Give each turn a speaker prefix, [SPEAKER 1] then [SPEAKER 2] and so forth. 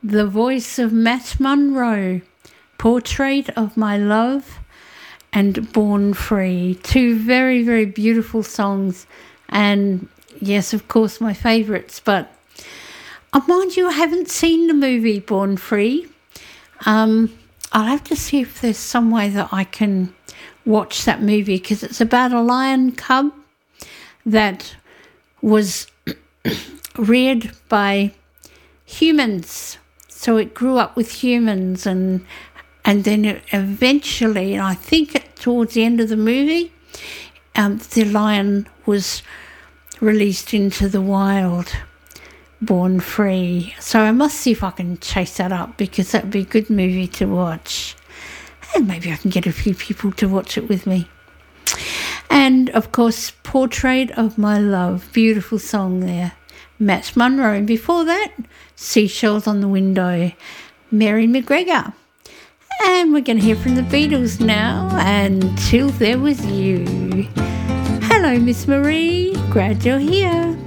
[SPEAKER 1] The voice of Matt Monro, Portrait of My Love and Born Free. Two very, very beautiful songs. And yes, of course, my favourites. But mind you, I haven't seen the movie Born Free. I'll have to see if there's some way that I can watch that movie, because it's about a lion cub that was reared by humans. So it grew up with humans, and then eventually, and I think towards the end of the movie, the lion was released into the wild, born free. So I must see if I can chase that up, because that would be a good movie to watch. And maybe I can get a few people to watch it with me. And, of course, Portrait of My Love. Beautiful song there. Matt Monro. And before that, Seashells on the Window. Mary McGregor. And we're going to hear from the Beatles now. Until There Was You. Hello, Miss Marie. Glad you're here.